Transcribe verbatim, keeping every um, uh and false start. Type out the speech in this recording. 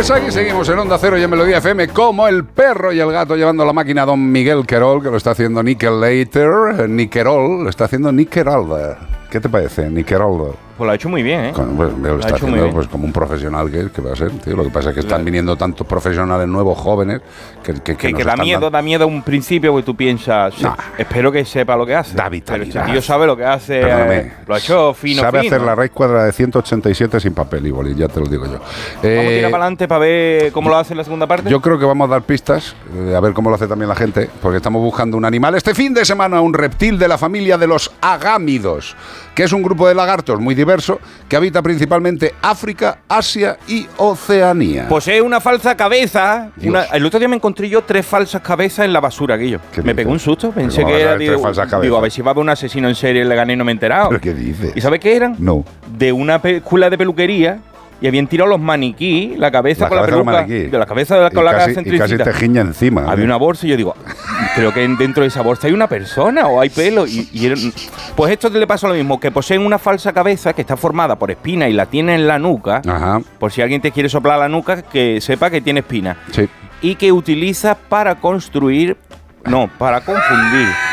Pues aquí seguimos en Onda Cero y en Melodía F M como el perro y el gato llevando la máquina a don Miguel Querol, que lo está haciendo Nickelator, Nickerol, lo está haciendo Nickerol. ¿Qué te parece, Nickerol? Pues lo ha hecho muy bien, ¿eh? Con, pues, lo, lo está haciendo pues, como un profesional que, que va a ser, tío. Lo que pasa es que están claro. viniendo tantos profesionales nuevos, jóvenes, que, que, que, que, que da miedo, dando. da miedo a un principio, porque tú piensas, sí, no. espero que sepa lo que hace. Da vitalidad. Pero este tío sabe lo que hace, eh, lo ha hecho fino, Sabe fino. hacer la raíz cuadrada de ciento ochenta y siete sin papel y boli, ya te lo digo yo. Eh, vamos a tirar para adelante para ver cómo lo hace en la segunda parte. Yo creo que vamos a dar pistas, eh, a ver cómo lo hace también la gente, porque estamos buscando un animal. Este fin de semana, un reptil de la familia de los agámidos, que es un grupo de lagartos muy diverso, que habita principalmente África, Asia y Oceanía. Posee una falsa cabeza. Una, el otro día me encontré yo tres falsas cabezas en la basura, Guillo. Me pegó un susto. Pensé que era. Digo, digo, a ver si va a haber un asesino en serie, le gané y no me he enterado. ¿Pero qué dices? ¿Y sabes qué eran? No. De una escuela de peluquería. Y habían tirado los maniquí, la cabeza la con cabeza la peluca, de, de la cabeza de la, con la cara centricita. Y casi te giña encima. Había ¿eh? una bolsa y yo digo, creo que dentro de esa bolsa hay una persona o hay pelo. Y, y era, pues esto le pasa lo mismo, que poseen una falsa cabeza que está formada por espina y la tiene en la nuca. Ajá. Por si alguien te quiere soplar la nuca, que sepa que tiene espina. Sí. Y que utiliza para construir, no, para confundir.